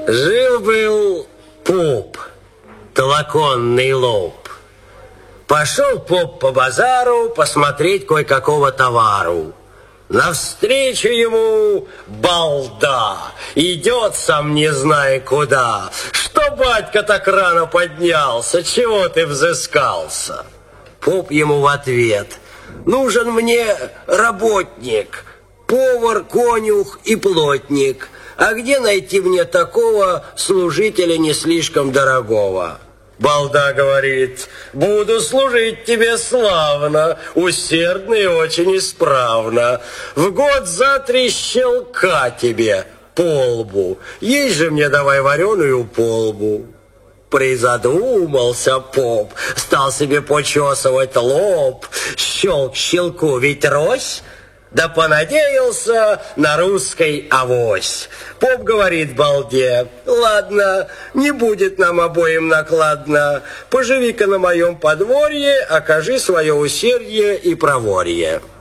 Жил-был поп, толоконный лоб. Пошел поп по базару посмотреть кое-какого товару. Навстречу ему балда, идет сам не зная куда. Что, батька, так рано поднялся, чего ты взыскался? Поп ему в ответ: нужен мне работник, повар, конюх и плотник. А где найти мне такого служителя не слишком дорогого? Балда говорит: буду служить тебе славно, усердно и очень исправно. В год за 3 щелка тебе по лбу, есть же мне давай вареную полбу. Призадумался поп, стал себе почесывать лоб. Щелк щелку ведь рось, да понадеялся на русской авось. Поп говорит балде: ладно, не будет нам обоим накладно. Поживи-ка на моем подворье, окажи свое усердие и проворье.